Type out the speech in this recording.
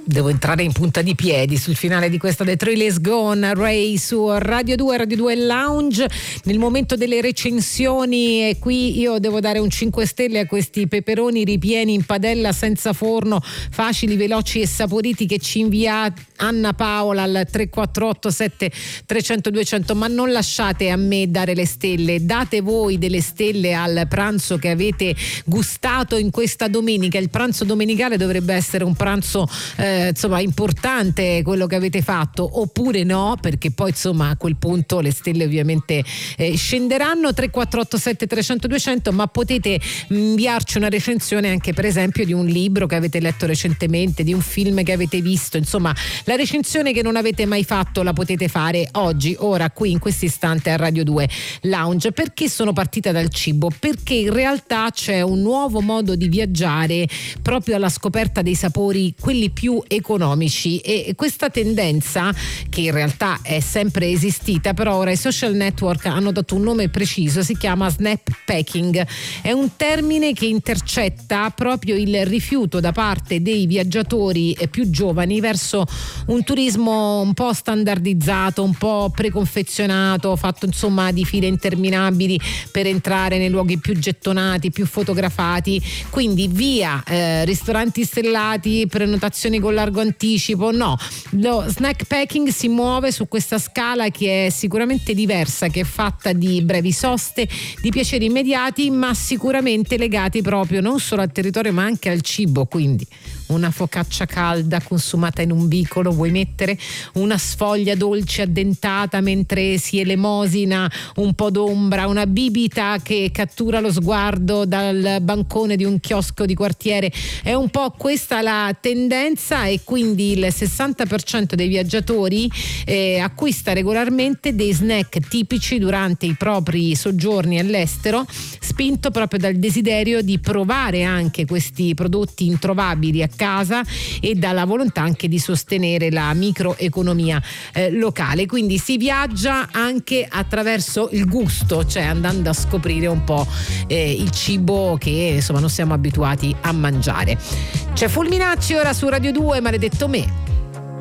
devo entrare in punta di piedi sul finale di questa The Three Is Gone, Ray su Radio 2 Lounge. Nel momento delle recensioni, e qui io devo dare un 5 stelle a questi peperoni ripieni in padella senza forno, facili, veloci e saporiti, che ci invia Anna Paola al 348 7300 200. Ma non lasciate a me dare le stelle, date voi delle stelle al pranzo che avete gustato in questa domenica. Il pranzo domenicale dovrebbe essere un pranzo insomma importante, quello che avete fatto, oppure no, perché poi insomma a quel punto le stelle ovviamente scenderanno. 348 7300 200. Ma potete inviarci una recensione anche, per esempio, di un libro che avete letto recentemente, di un film che avete visto. Insomma, la recensione che non avete mai fatto la potete fare oggi, ora, qui in questo istante a Radio 2 Lounge. Perché sono partita dal cibo? Perché in realtà c'è un nuovo modo di viaggiare proprio alla scoperta dei sapori, quelli più economici, e questa tendenza, che in realtà è sempre esistita, però ora i social network hanno dato un nome preciso, si chiama snapbacking. È un termine che intercetta proprio il rifiuto da parte dei viaggiatori più giovani verso un turismo un po' standardizzato, un po' preconfezionato, fatto insomma di file interminabili per entrare nei luoghi più gettonati, più fotografati. Quindi via ristoranti stellati, prenotazioni con largo anticipo. No, lo snack packing si muove su questa scala che è sicuramente diversa, che è fatta di brevi soste, di piaceri immediati, ma sicuramente legati proprio non solo al territorio ma anche al cibo. Quindi una focaccia calda consumata in un vicolo, vuoi mettere una sfoglia dolce addentata mentre si elemosina un po' d'ombra, una bibita che cattura lo sguardo dal bancone di un chiosco di quartiere. È un po' questa la tendenza, e quindi il 60% dei viaggiatori acquista regolarmente dei snack tipici durante i propri soggiorni all'estero, spinto proprio dal desiderio di provare anche questi prodotti introvabili a casa e dalla volontà anche di sostenere la microeconomia locale. Quindi si viaggia anche attraverso il gusto, cioè andando a scoprire un po' il cibo che insomma non siamo abituati a mangiare. C'è Fulminacci ora su Radio 2, Maledetto me.